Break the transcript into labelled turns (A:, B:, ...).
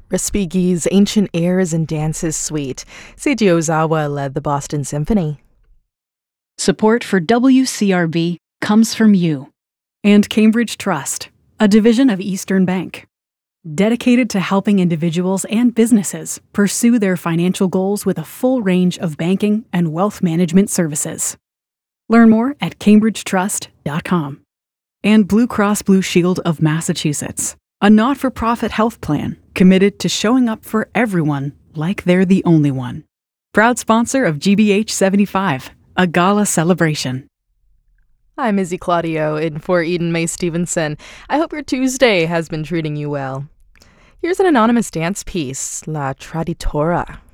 A: Respighi's Ancient Airs and Dances Suite. Seiji Ozawa led the Boston Symphony.
B: Support for WCRB comes from you.
C: And Cambridge Trust, a division of Eastern Bank, dedicated to helping individuals and businesses pursue their financial goals with a full range of banking and wealth management services. Learn more at cambridgetrust.com. And Blue Cross Blue Shield of Massachusetts, a not-for-profit health plan committed to showing up for everyone like they're the only one. Proud sponsor of GBH 75, a gala celebration.
A: I'm Izzy Claudio in for Eden May Stevenson. I hope your Tuesday has been treating you well. Here's an anonymous dance piece, La Traditora.